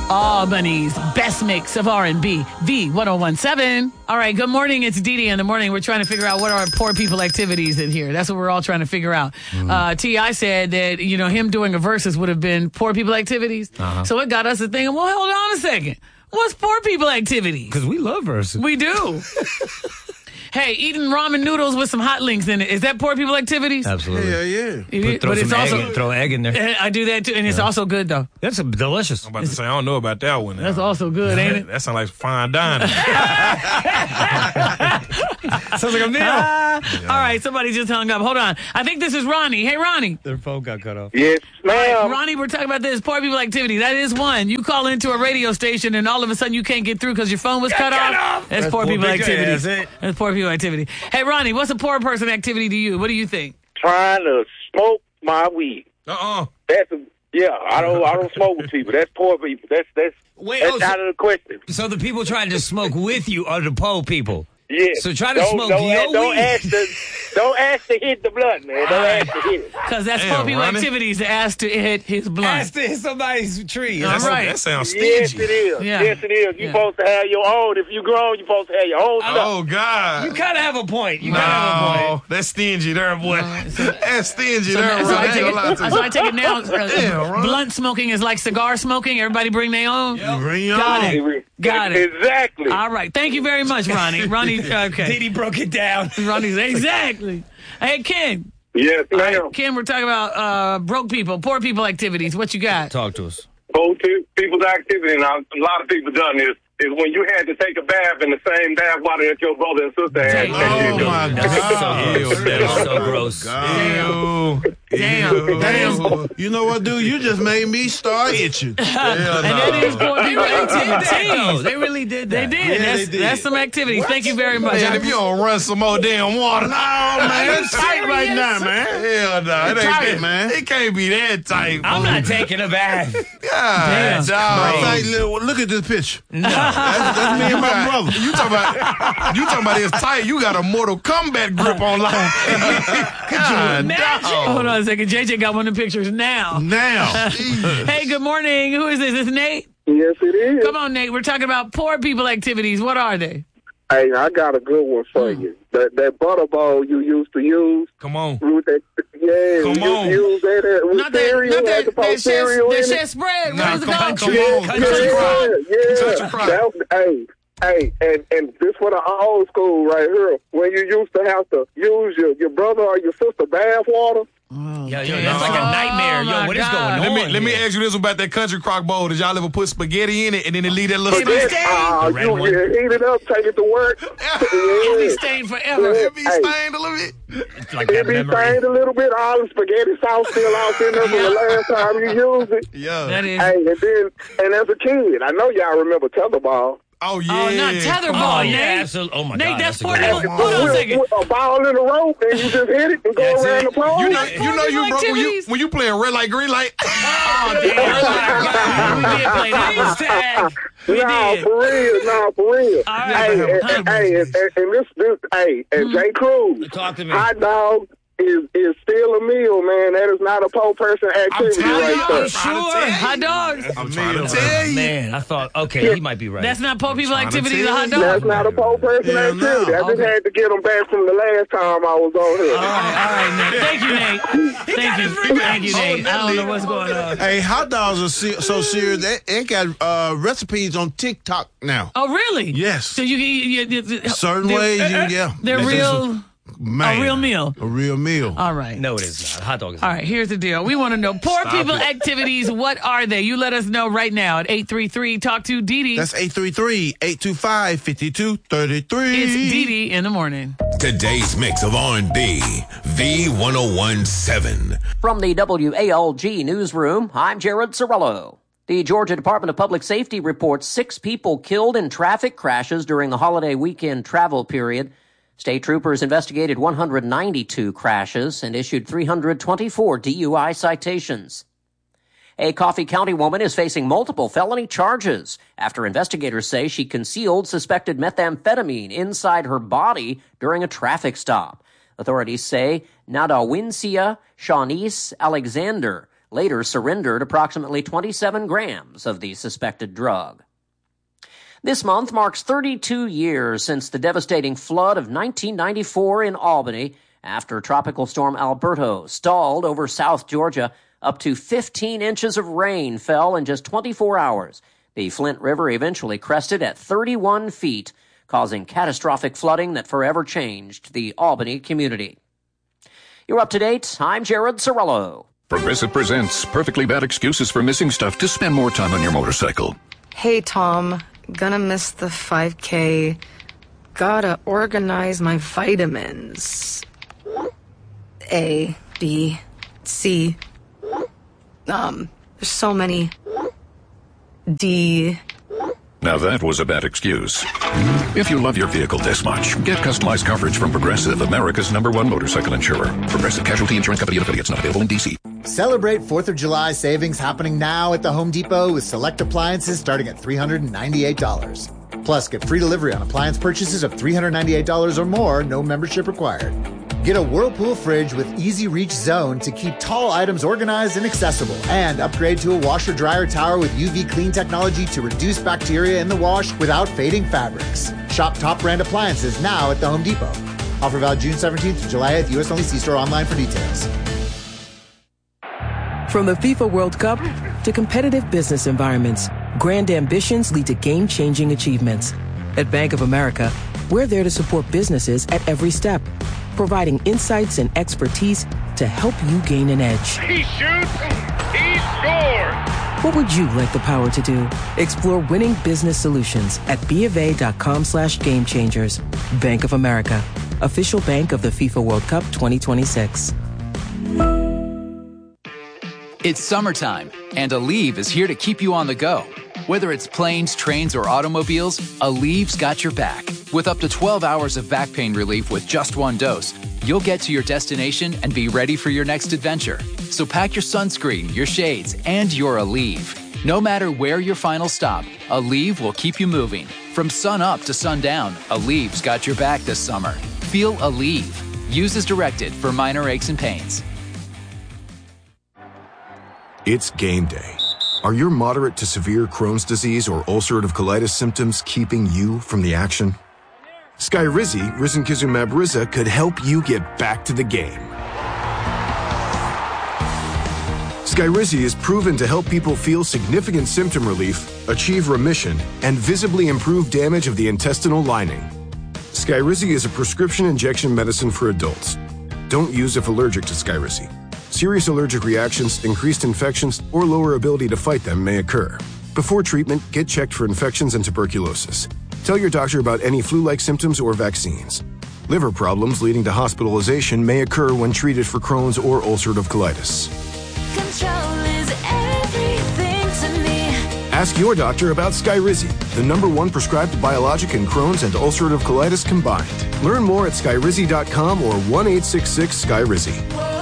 Albany's best mix of R&B, V1017. All right, good morning. It's Dee Dee in the morning. We're trying to figure out what are poor people activities in here. That's what we're all trying to figure out. T.I. said that, him doing a versus would have been poor people activities. So it got us to thinking, well, hold on a second. What's poor people activities? Because we love verses. We do. Hey, eating ramen noodles with some hot links in it. Is that poor people activities? Absolutely. Yeah. Throw egg in there. I do that too, and it's also good though. That's delicious. I'm about to say, I don't know about that one. That's also good, ain't it? That sounds like fine dining. Sounds like a meal. All right, somebody just hung up. Hold on. I think this is Ronnie. Hey, Ronnie. Their phone got cut off. Yes, ma'am. Ronnie, we're talking about this poor people activity. That is one. You call into a radio station and all of a sudden you can't get through because your phone was cut off. That's poor people activity. That's poor people activity. Hey, Ronnie, what's a poor person activity to you? What do you think? Trying to smoke my weed. That's I don't smoke with people. That's poor people. That's out of the question. So the people trying to smoke with you are the poor people. Yeah. So try to smoke your weed. Don't ask to hit the blunt, man. Don't ask to hit it. Because that's poor people activities to ask to hit his blunt. Ask to hit somebody's tree. All right. That sounds stingy. Yes, it is. Yeah. Yes, it is. You're supposed to have your own. If you grown, you're supposed to have your own stuff. Oh, God. You kind of have a point. No, that's stingy there, boy. That's stingy So there, bro. I take it now. Blunt smoking is like cigar smoking. Everybody bring their own. You bring your Got own. it. Got it. Exactly. All right. Thank you very much, Ronnie. Ronnie, okay. Didi broke it down. Ronnie's exactly. Hey, Ken. Yes, ma'am. Right, Ken, we're talking about broke people, poor people activities. What you got? Talk to us. Both people's activity, and a lot of people done this, is when you had to take a bath in the same bath water that your brother and sister had. Oh, my God. That is so gross. Damn. You know what, dude? You just made me start itching. And that is poor people activities. They really did They that. did. Yeah, they did. That's some activities. Thank you very much. Man, if you don't run some more damn water. No, man, it's tight right now, man. Hell no. It ain't tight, that, man. It can't be that tight. I'm not taking a bath. God, dog. Like, look at this picture. That's me and my brother. You talking about it's tight. You got a Mortal Kombat grip on life. God, Hold on a second. JJ got one of the pictures now. Now. Hey, good morning. Who is this? Is this Nate? Yes, it is. Come on, Nate. We're talking about poor people activities. What are they? Hey, I got a good one for you. That butter bowl you used to use. Come on. Come on. Use that with Not cereal. that cereal in chef it. spread. Nah, What is it come called? on. Country Crock. Country Crock. Hey, and this for the old school right here. When you used to have to use your brother or your sister bath water. Yo, that's like a nightmare. Yo, what is going on? Let me ask you this about that Country Crock bowl. Did y'all ever put spaghetti in it and then it leave that little It be stain? stained. You heat it up, take it to work. It be stained forever. It be stained a little bit. It's like It that be memory. stained a little bit. All the spaghetti sauce still out in there from the last time you used it. Yeah. That is. Hey, and as a kid, I know y'all remember tetherball. Oh, yeah. Oh, not tetherball, Oh, Nate. yeah, absolutely. Oh, my Nate, God. that's a poor good people. one. Hold on a second. With a ball in a rope, and you just hit it and go That's around it. the pole. You know Poor you broke activities. when you playing red light, green light. Oh, damn. We did play that. Tag. We Nah, did. for real. All right. And J. Cruz, Talk to me. hot dog is still a meal, man. That is not a poor person activity telling right you, there. I'm sure. Hot dogs. I'm trying to tell you. Man, I thought, okay, he might be right. That's not poor people trying to activities, a tell hot you. dog. That's not a poor person Yeah, activity. no. I just had to get them back from the last time I was on here. All right, Nate. Thank you, Nate. Thank you, Nate. I don't know what's going on. Hey, hot dogs are so serious. They got recipes on TikTok now. Oh, really? Yes. So you Certain ways, yeah. They're real. Man, A real meal. A real meal. All right. No, it is not. Hot dog is All not. right, here's the deal. We want to know poor people activities. What are they? You let us know right now at 833 Talk to Dee Dee. That's 833-825-5233. It's Dee Dee in the morning. Today's mix of R&B, V1017. From the WALG newsroom, I'm Jared Sorello. The Georgia Department of Public Safety reports 6 people killed in traffic crashes during the holiday weekend travel period. State troopers investigated 192 crashes and issued 324 DUI citations. A Coffee County woman is facing multiple felony charges after investigators say she concealed suspected methamphetamine inside her body during a traffic stop. Authorities say Nadawincia Shawnice Alexander later surrendered approximately 27 grams of the suspected drug. This month marks 32 years since the devastating flood of 1994 in Albany after Tropical Storm Alberto stalled over South Georgia. Up to 15 inches of rain fell in just 24 hours. The Flint River eventually crested at 31 feet, causing catastrophic flooding that forever changed the Albany community. You're up to date. I'm Jared Sorello. Progressive presents Perfectly Bad Excuses for Missing Stuff to Spend More Time on Your Motorcycle. Hey, Tom. Gonna miss the 5K. Gotta organize my vitamins. A, B, C. There's so many. D. Now that was a bad excuse. If you love your vehicle this much, get customized coverage from Progressive, America's #1 motorcycle insurer. Progressive Casualty Insurance Company and affiliates, not available in D.C. Celebrate 4th of July savings happening now at the Home Depot with select appliances starting at $398. Plus, get free delivery on appliance purchases of $398 or more, no membership required. Get a Whirlpool fridge with Easy Reach Zone to keep tall items organized and accessible. And upgrade to a washer-dryer tower with UV clean technology to reduce bacteria in the wash without fading fabrics. Shop top brand appliances now at the Home Depot. Offer valid June 17th to July 8th. U.S. only. See store online for details. From the FIFA World Cup to competitive business environments, grand ambitions lead to game-changing achievements. At Bank of America, we're there to support businesses at every step, providing insights and expertise to help you gain an edge. He shoots, he scores! What would you like the power to do? Explore winning business solutions at BofA.com/gamechangers. Bank of America, official bank of the FIFA World Cup 2026. It's summertime, and Aleve is here to keep you on the go. Whether it's planes, trains, or automobiles, Aleve's got your back. With up to 12 hours of back pain relief with just one dose, you'll get to your destination and be ready for your next adventure. So pack your sunscreen, your shades, and your Aleve. No matter where your final stop, Aleve will keep you moving. From sun up to sundown, Aleve's got your back this summer. Feel Aleve. Use as directed for minor aches and pains. It's game day. Are your moderate to severe Crohn's disease or ulcerative colitis symptoms keeping you from the action? Skyrizi, risankizumab Riza, could help you get back to the game. Skyrizi is proven to help people feel significant symptom relief, achieve remission, and visibly improve damage of the intestinal lining. Skyrizi is a prescription injection medicine for adults. Don't use if allergic to Skyrizi. Serious allergic reactions, increased infections, or lower ability to fight them may occur. Before treatment, get checked for infections and tuberculosis. Tell your doctor about any flu-like symptoms or vaccines. Liver problems leading to hospitalization may occur when treated for Crohn's or ulcerative colitis. Control is everything to me. Ask your doctor about Skyrizi, the #1 prescribed biologic in Crohn's and ulcerative colitis combined. Learn more at skyrizi.com or 1-866-SKYRIZI.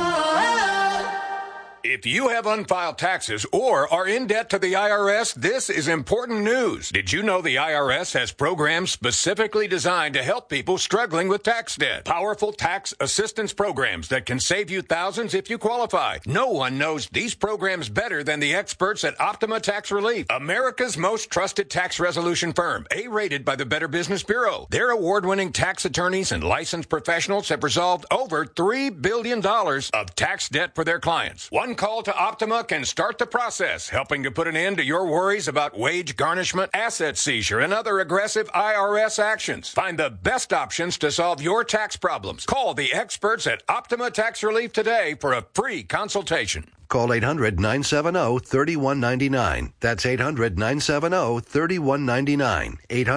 If you have unfiled taxes or are in debt to the IRS, this is important news. Did you know the IRS has programs specifically designed to help people struggling with tax debt? Powerful tax assistance programs that can save you thousands if you qualify. No one knows these programs better than the experts at Optima Tax Relief, America's most trusted tax resolution firm, A-rated by the Better Business Bureau. Their award-winning tax attorneys and licensed professionals have resolved over $3 billion of tax debt for their clients. One call to Optima can start the process, helping to put an end to your worries about wage garnishment, asset seizure, and other aggressive IRS actions. Find the best options to solve your tax problems. Call the experts at Optima Tax Relief today for a free consultation. Call 800-970-3199. That's 800-970-3199.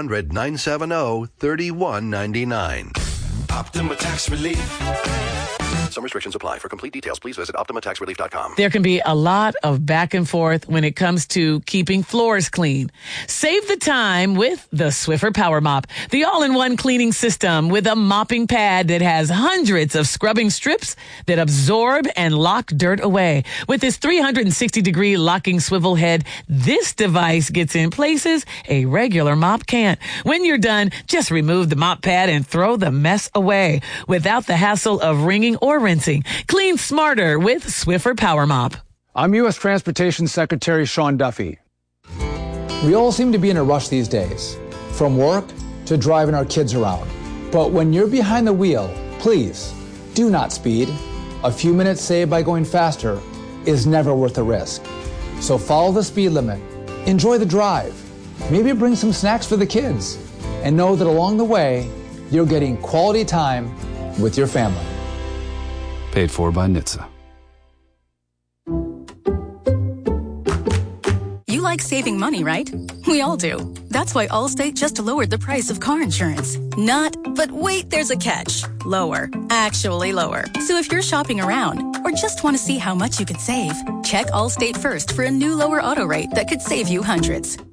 800-970-3199. Optima Tax Relief. Some restrictions apply. For complete details, please visit OptimaTaxRelief.com. There can be a lot of back and forth when it comes to keeping floors clean. Save the time with the Swiffer Power Mop, the all-in-one cleaning system with a mopping pad that has hundreds of scrubbing strips that absorb and lock dirt away. With this 360-degree locking swivel head, this device gets in places a regular mop can't. When you're done, just remove the mop pad and throw the mess away without the hassle of wringing or rinsing. Clean smarter with Swiffer Power Mop. I'm U.S. Transportation Secretary Sean Duffy. We all seem to be in a rush these days, from work to driving our kids around. But when you're behind the wheel, please do not speed. A few minutes saved by going faster is never worth the risk. So follow the speed limit, enjoy the drive, maybe bring some snacks for the kids, and know that along the way, you're getting quality time with your family. Paid for by NHTSA. You like saving money, right? We all do. That's why Allstate just lowered the price of car insurance. Not, but wait, there's a catch. Lower. Actually lower. So if you're shopping around or just want to see how much you could save, check Allstate first for a new lower auto rate that could save you hundreds.